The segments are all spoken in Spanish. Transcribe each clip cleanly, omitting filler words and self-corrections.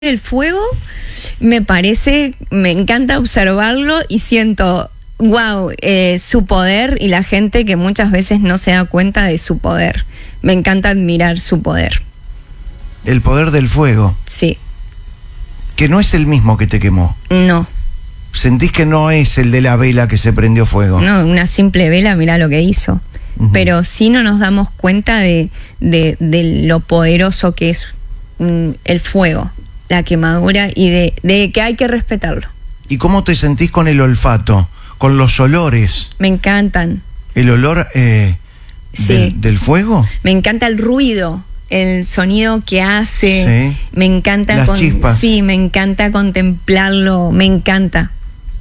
El fuego me encanta observarlo y siento, wow, su poder y la gente que muchas veces no se da cuenta de su poder. Me encanta admirar su poder. El poder del fuego. Sí. Que no es el mismo que te quemó. No. Sentís que no es el de la vela que se prendió fuego. No, una simple vela, mirá lo que hizo. Pero sí no nos damos cuenta de lo poderoso que es el fuego, la quemadura, y de que hay que respetarlo. ¿Y cómo te sentís con el olfato, con los olores? Me encantan. ¿El olor sí. del fuego? Me encanta el ruido, el sonido que hace. Sí. Me encanta. Las chispas. Sí, me encanta contemplarlo, me encanta.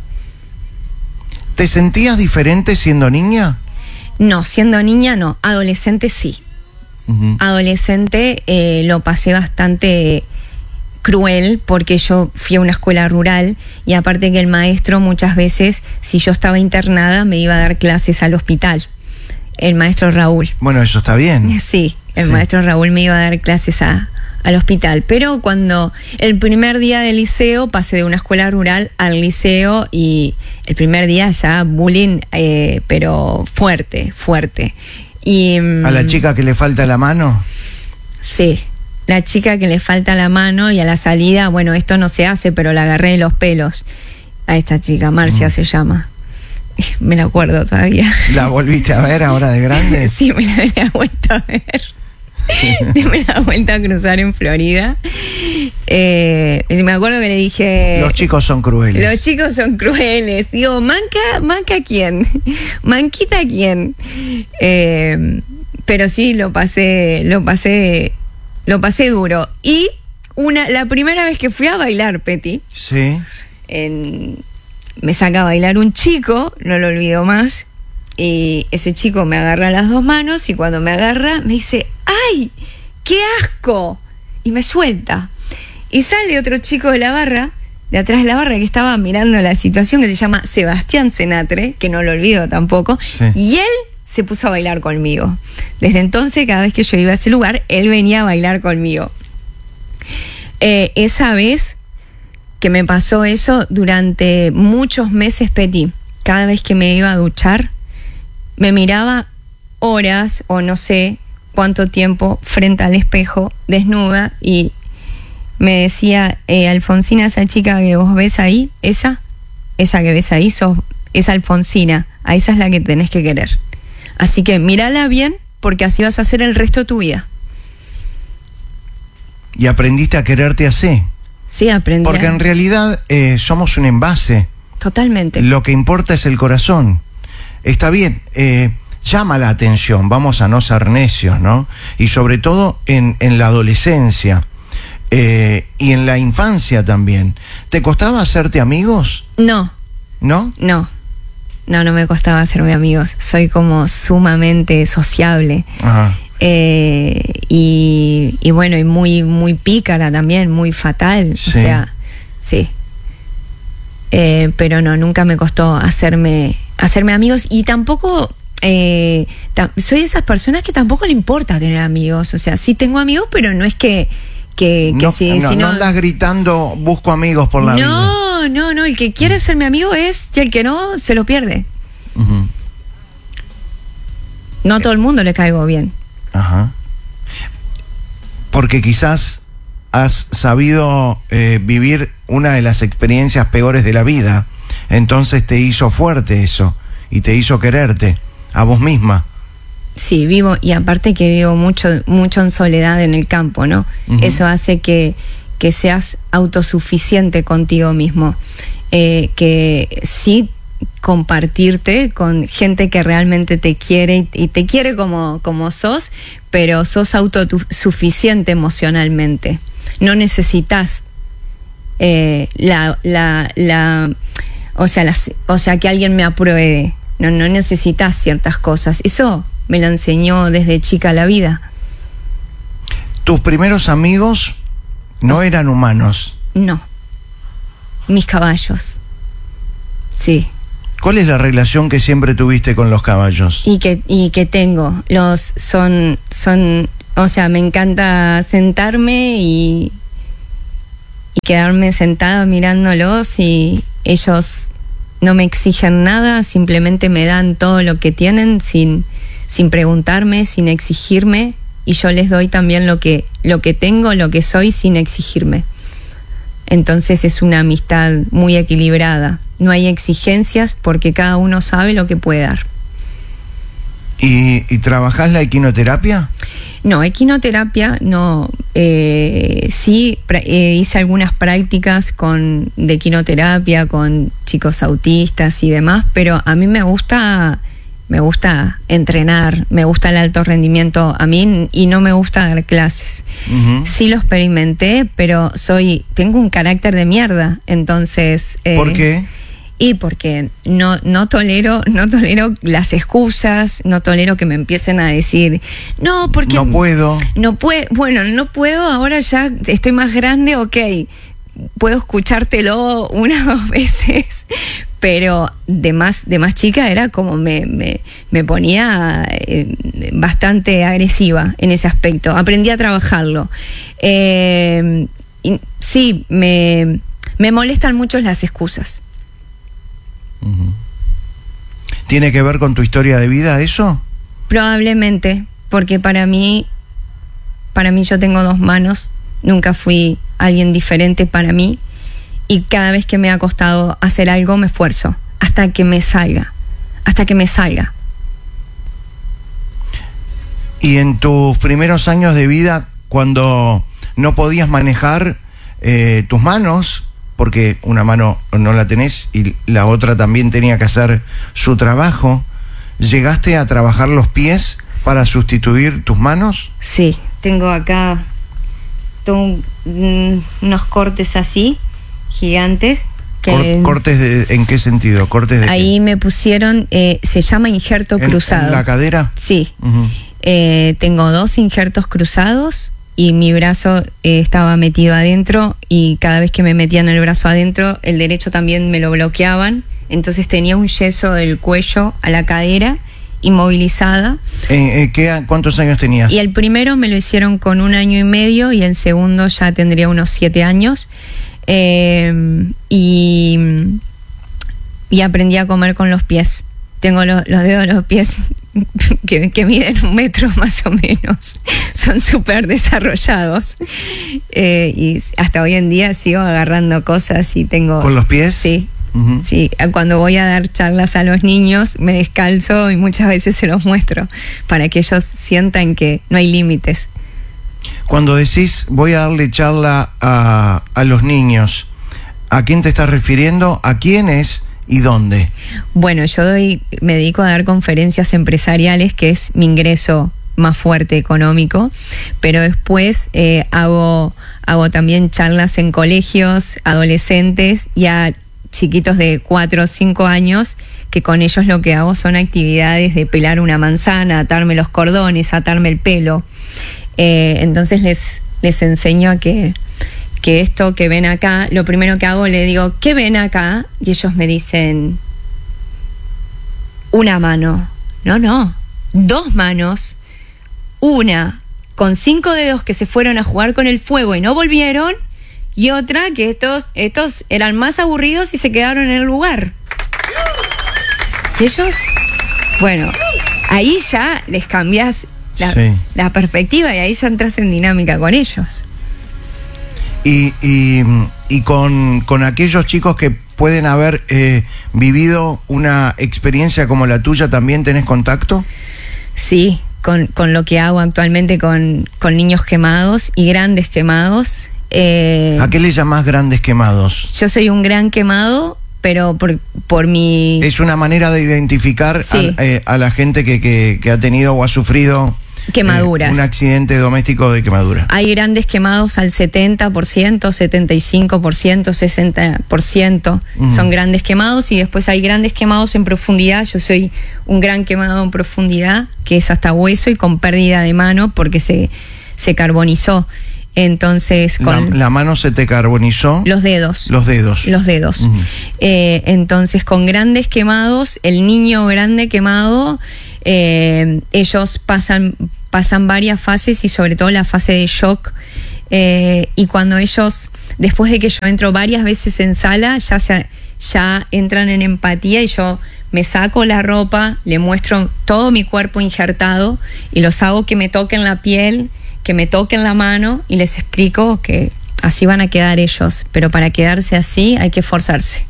¿Te sentías diferente siendo niña? No, siendo niña no, adolescente sí. Adolescente lo pasé bastante cruel porque yo fui a una escuela rural y aparte que el maestro muchas veces, si yo estaba internada, me iba a dar clases al hospital. El maestro Raúl. Bueno, eso está bien. Sí, el maestro Raúl me iba a dar clases al hospital. Pero cuando el primer día del liceo, pasé de una escuela rural al liceo y el primer día ya bullying, pero fuerte. Y, ¿a la chica que le falta la mano? Sí, la chica que le falta la mano, y a la salida, bueno, esto no se hace, pero la agarré de los pelos a esta chica, Marcia se llama. Me la acuerdo todavía. ¿La volviste a ver ahora de grande? Sí, me la he vuelto a ver. Me la he vuelto a cruzar en Florida. Me acuerdo que le dije... Los chicos son crueles. Los chicos son crueles. Digo, ¿manca quién? ¿Manquita quién? Pero sí, lo pasé duro. Y la primera vez que fui a bailar, Peti, sí, me saca a bailar un chico, no lo olvido más, y ese chico me agarra las dos manos y cuando me agarra me dice, ¡ay, qué asco! Y me suelta. Y sale otro chico de la barra, de atrás de la barra, que estaba mirando la situación, que se llama Sebastián Senatre, que no lo olvido tampoco, sí. Y él se puso a bailar conmigo. Desde entonces, cada vez que yo iba a ese lugar, él venía a bailar conmigo. Esa vez que me pasó eso, durante muchos meses, Peti, cada vez que me iba a duchar, me miraba horas o no sé cuánto tiempo frente al espejo, desnuda, y me decía, Alfonsina, esa chica que vos ves ahí, esa que ves ahí, es Alfonsina, a esa es la que tenés que querer. Así que mírala bien, porque así vas a hacer el resto de tu vida. ¿Y aprendiste a quererte así? Sí, aprendí. Porque en realidad somos un envase. Totalmente. Lo que importa es el corazón. Está bien, llama la atención, vamos a no ser necios, ¿no? Y sobre todo en la adolescencia y en la infancia también. ¿Te costaba hacerte amigos? No. ¿No? No me costaba hacerme amigos. Soy como sumamente sociable. Ajá. Y bueno, y muy pícara también, muy fatal. Sí. O sea, sí. Pero no, nunca me costó hacerme amigos, y tampoco soy de esas personas que tampoco le importa tener amigos. O sea, sí tengo amigos, pero no es que no, si no andas gritando busco amigos por la vida. No, el que quiere ser mi amigo es, y el que no, se lo pierde. No a todo el mundo le caigo bien. Ajá. Porque quizás has sabido vivir una de las experiencias peores de la vida, entonces te hizo fuerte eso y te hizo quererte a vos misma. Sí, vivo, y aparte que vivo mucho en soledad en el campo, ¿no? Eso hace que seas autosuficiente contigo mismo, que sí compartirte con gente que realmente te quiere y te quiere como sos, pero sos autosuficiente emocionalmente. No necesitas o sea que alguien me apruebe. No necesitas ciertas cosas. Eso me lo enseñó desde chica la vida. ¿Tus primeros amigos no eran humanos? No. Mis caballos. Sí. ¿Cuál es la relación que siempre tuviste con los caballos? Y que tengo. O sea, me encanta sentarme y quedarme sentada mirándolos, y ellos no me exigen nada, simplemente me dan todo lo que tienen sin preguntarme, sin exigirme, y yo les doy también lo que tengo, lo que soy, sin exigirme. Entonces es una amistad muy equilibrada. No hay exigencias porque cada uno sabe lo que puede dar. ¿Y trabajás la equinoterapia? No, equinoterapia no. Sí, hice algunas prácticas de equinoterapia con chicos autistas y demás, pero a mí me gusta entrenar, me gusta el alto rendimiento a mí, y no me gusta dar clases. Uh-huh. Sí lo experimenté, pero tengo un carácter de mierda, entonces... ¿Por qué? Y porque no tolero las excusas, no tolero que me empiecen a decir, no, porque... No puedo, ahora ya estoy más grande, ok, puedo escuchártelo una o dos veces, pero de más chica era como me ponía bastante agresiva en ese aspecto. Aprendí a trabajarlo. Sí, me molestan mucho las excusas. Uh-huh. ¿Tiene que ver con tu historia de vida eso? Probablemente, porque para mí yo tengo dos manos, nunca fui alguien diferente para mí, y cada vez que me ha costado hacer algo me esfuerzo hasta que me salga. Y en tus primeros años de vida, cuando no podías manejar tus manos, porque una mano no la tenés y la otra también tenía que hacer su trabajo, ¿llegaste a trabajar los pies para sustituir tus manos? Sí, tengo acá unos cortes así, gigantes. ¿Cortes en qué sentido? ¿Cortes de ahí qué? Me pusieron, se llama injerto cruzado. ¿En la cadera? Sí. Uh-huh. Tengo 2 injertos cruzados y mi brazo estaba metido adentro, y cada vez que me metían el brazo adentro, el derecho también me lo bloqueaban. Entonces tenía un yeso del cuello a la cadera, inmovilizada. ¿Cuántos años tenías? Y el primero me lo hicieron con 1 año y medio, y el segundo ya tendría unos 7 años. Y aprendí a comer con los pies. Tengo los dedos de los pies que miden 1 metro más o menos. Son súper desarrollados. Y hasta hoy en día sigo agarrando cosas y tengo... ¿Con los pies? Sí. Uh-huh. Sí, cuando voy a dar charlas a los niños me descalzo y muchas veces se los muestro para que ellos sientan que no hay límites. Cuando decís voy a darle charla a los niños, ¿a quién te estás refiriendo? ¿A quiénes y dónde? Bueno, me dedico a dar conferencias empresariales, que es mi ingreso más fuerte económico, pero después hago también charlas en colegios, adolescentes y a chiquitos de 4 o 5 años, que con ellos lo que hago son actividades de pelar una manzana, atarme los cordones, atarme el pelo. Entonces les enseño a que esto que ven acá, lo primero que hago, le digo, ¿qué ven acá? Y ellos me dicen, una mano. No, 2 manos, una con 5 dedos que se fueron a jugar con el fuego y no volvieron, y otra que estos eran más aburridos y se quedaron en el lugar. Y ellos, bueno, ahí ya les cambias la perspectiva, y ahí ya entras en dinámica con ellos. Y con aquellos chicos que pueden haber vivido una experiencia como la tuya, ¿también tenés contacto? Sí, con lo que hago actualmente con niños quemados y grandes quemados. ¿A qué le llamás grandes quemados? Yo soy un gran quemado, pero por mi... Es una manera de identificar a la gente que ha tenido o ha sufrido quemaduras. Un accidente doméstico de quemadura. Hay grandes quemados al 70%, 75%, 60%. Son grandes quemados, y después hay grandes quemados en profundidad. Yo soy un gran quemado en profundidad, que es hasta hueso y con pérdida de mano porque se carbonizó. Entonces la mano se te carbonizó. Los dedos. Uh-huh. Entonces con grandes quemados, el niño grande quemado, ellos pasan varias fases, y sobre todo la fase de shock, Y cuando ellos, después de que yo entro varias veces en sala, ya entran en empatía y yo me saco la ropa, le muestro todo mi cuerpo injertado y los hago que me toquen la piel, que me toquen la mano y les explico que así van a quedar ellos, pero para quedarse así hay que esforzarse.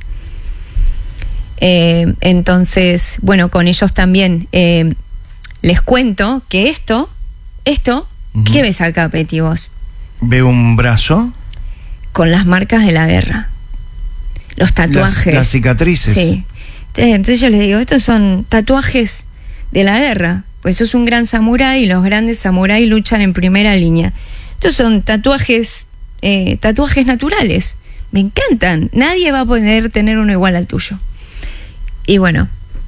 Entonces, bueno, con ellos también les cuento que esto, ¿qué ves acá, Peti, vos? Veo un brazo. Con las marcas de la guerra. Los tatuajes. Las cicatrices. Sí. Entonces yo les digo, estos son tatuajes de la guerra. Pues sos un gran samurái y los grandes samuráis luchan en primera línea. Estos son tatuajes naturales. Me encantan. Nadie va a poder tener uno igual al tuyo. Y bueno.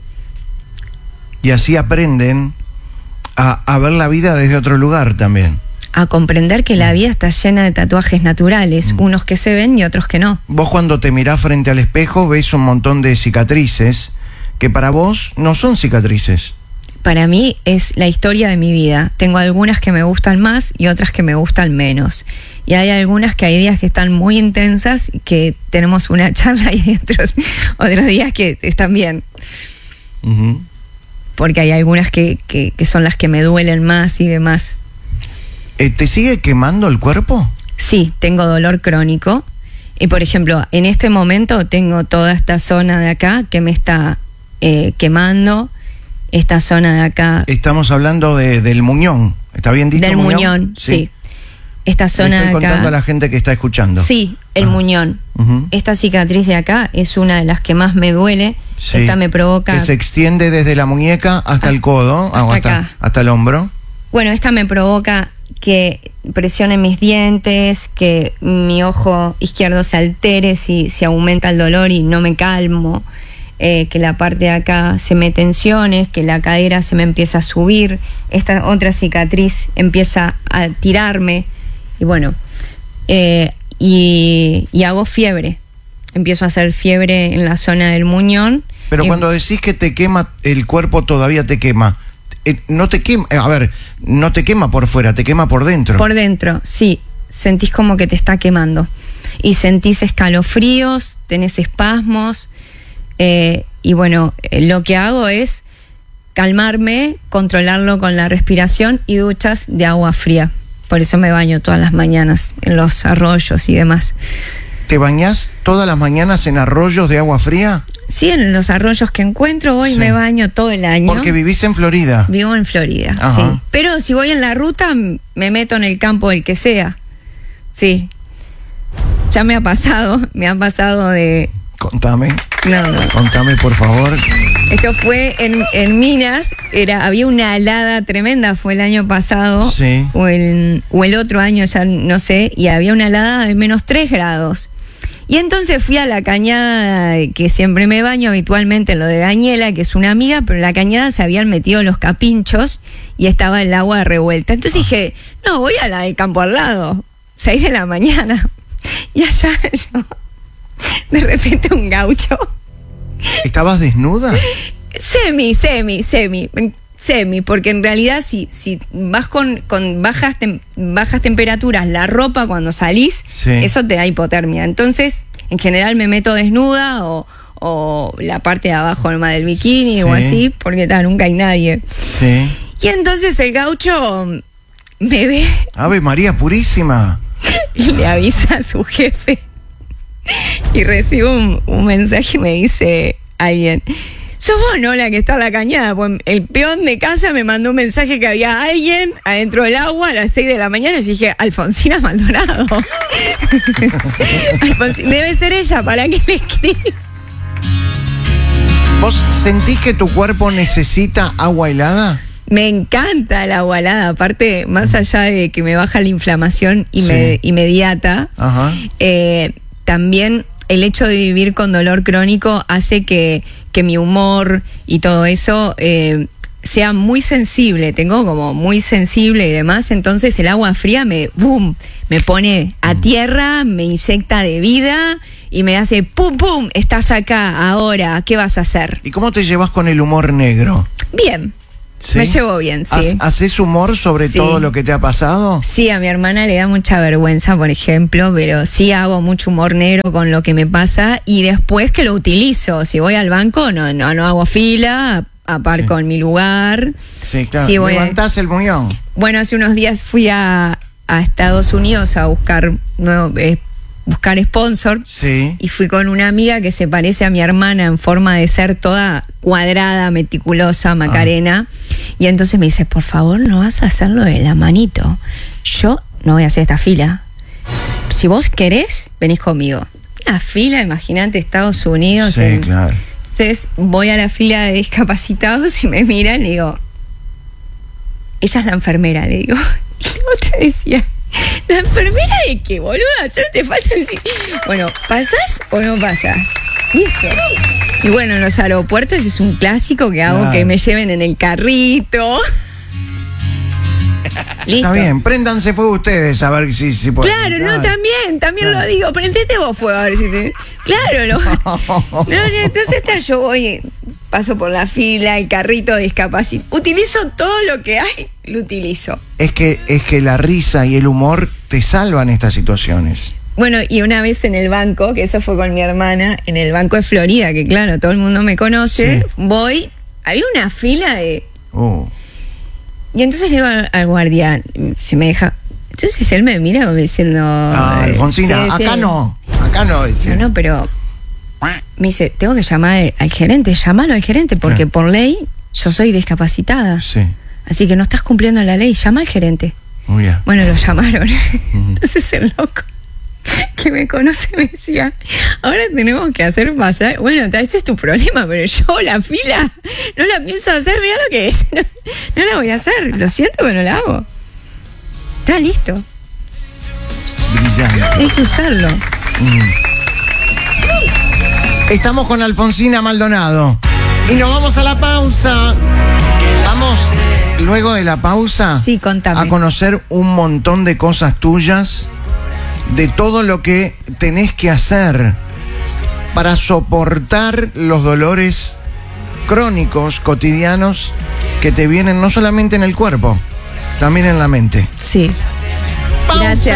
Y así aprenden a ver la vida desde otro lugar también. A comprender que la vida está llena de tatuajes naturales, unos que se ven y otros que no. Vos cuando te mirás frente al espejo ves un montón de cicatrices que para vos no son cicatrices. Para mí es la historia de mi vida. Tengo algunas que me gustan más y otras que me gustan menos. Y hay algunas que hay días que están muy intensas y que tenemos una charla y otros días que están bien. Porque hay algunas que son las que me duelen más y demás. ¿Te sigue quemando el cuerpo? Sí, tengo dolor crónico. Y por ejemplo, en este momento tengo toda esta zona de acá que me está quemando. Esta zona de acá. Estamos hablando del muñón. ¿Está bien dicho? Del muñón, sí. Esta zona de acá. Estoy contando a la gente que está escuchando. Sí, el muñón. Esta cicatriz de acá es una de las que más me duele. Sí. Esta me provoca. Que se extiende desde la muñeca hasta el codo, hasta el hombro. Bueno, esta me provoca que presione mis dientes, que mi ojo izquierdo se altere si aumenta el dolor y no me calmo, que la parte de acá se me tensiones, que la cadera se me empieza a subir, esta otra cicatriz empieza a tirarme y bueno, y hago fiebre, empiezo a hacer fiebre en la zona del muñón. Pero cuando decís que te quema, el cuerpo todavía te quema. No te quema, no te quema por fuera, te quema por dentro. Por dentro, sí, sentís como que te está quemando. Y sentís escalofríos, tenés espasmos. Y bueno, lo que hago es calmarme, controlarlo con la respiración y duchas de agua fría. Por eso me baño todas las mañanas en los arroyos y demás. ¿Te bañás todas las mañanas en arroyos de agua fría? Sí, en los arroyos que encuentro hoy me baño todo el año. Porque vivís en Florida. Vivo en Florida, sí. Pero si voy en la ruta, me meto en el campo del que sea. Sí. Ya me ha pasado de... Contame. No. Contame, por favor. Esto fue en Minas, había una helada tremenda, fue el año pasado, sí. o el otro año, ya no sé, y había una helada de -3 grados. Y entonces fui a la cañada que siempre me baño habitualmente, en lo de Daniela, que es una amiga, pero en la cañada se habían metido los capinchos y estaba el agua revuelta. Entonces dije, no, voy a la del campo al lado, 6 de la mañana. Y allá yo, de repente un gaucho. ¿Estabas desnuda? Semi, porque en realidad si vas con bajas temperaturas, la ropa cuando salís, sí, eso te da hipotermia. Entonces, en general me meto desnuda o la parte de abajo nomás del bikini, sí, o así, porque nunca hay nadie. Sí. Y entonces el gaucho me ve. Ave María Purísima. Y le avisa a su jefe. Y recibo un mensaje y me dice alguien: sos vos, ¿no?, la que está en la cañada. Pues el peón de casa me mandó un mensaje que había alguien adentro del agua a las 6 de la mañana. Y dije, Alfonsina Maldonado. Debe ser ella, ¿para qué le escribí? ¿Vos sentís que tu cuerpo necesita agua helada? Me encanta el agua helada. Aparte, más allá de que me baja la inflamación inmediata, también el hecho de vivir con dolor crónico hace que mi humor y todo eso sea muy sensible. Tengo como muy sensible y demás. Entonces el agua fría me pone a tierra, me inyecta de vida y me hace pum, pum, estás acá ahora, ¿qué vas a hacer? ¿Y cómo te llevas con el humor negro? Bien. ¿Sí? Me llevo bien, sí. ¿Haces humor sobre Sí. todo lo que te ha pasado? Sí, a mi hermana le da mucha vergüenza, por ejemplo, pero sí hago mucho humor negro con lo que me pasa y después que lo utilizo. Si voy al banco, no hago fila, aparco en mi lugar. Sí, claro. Sí, voy Levantás el muñón. Bueno, hace unos días fui a Estados Unidos a buscar sponsor. Sí. Y fui con una amiga que se parece a mi hermana en forma de ser toda cuadrada, meticulosa, Macarena. Y entonces me dice, por favor, no vas a hacerlo de la manito. Yo no voy a hacer esta fila. Si vos querés, venís conmigo. La fila, imagínate, Estados Unidos. Sí, claro. Entonces voy a la fila de discapacitados y me miran y digo, ella es la enfermera, le digo. Y la otra decía, ¿la enfermera de qué, boluda? Ya te falta decir. Bueno, ¿pasás o no pasás? ¿Listo? Y bueno, en los aeropuertos es un clásico que hago, Claro. que me lleven en el carrito. Listo. Está bien, préndanse fuego ustedes a ver si pueden. Claro, no, también lo digo. Prendete vos fuego a ver si te. Claro, no, entonces yo voy, paso por la fila, el carrito de discapacidad. Utilizo todo lo que hay, lo utilizo. Es que la risa y el humor te salvan estas situaciones. Bueno, y una vez en el banco, que eso fue con mi hermana, en el Banco de Florida, que claro, todo el mundo me conoce, Sí. voy, había una fila de. Y entonces le digo al guardián, si me deja. Entonces él me mira como diciendo. Alfonsina, sí, acá sí. no, dice. No, pero me dice, tengo que llamar al gerente, llámalo al gerente, porque por ley yo soy discapacitada. Sí, Así que no estás cumpliendo la ley, llama al gerente. muy bien. Bueno, lo llamaron. Entonces el loco que me conoce me decía, ahora tenemos que hacer pasar, bueno, ese es tu problema, pero yo la fila no la pienso hacer, mira lo que es, no la voy a hacer, lo siento, pero no la hago. Está listo, Brillante. hay que usarlo. Estamos con Alfonsina Maldonado y nos vamos a la pausa. Vamos, luego de la pausa, Sí, contame. a conocer un montón de cosas tuyas, de todo lo que tenés que hacer para soportar los dolores crónicos, cotidianos, que te vienen no solamente en el cuerpo, también en la mente. Sí. Pausa. Gracias.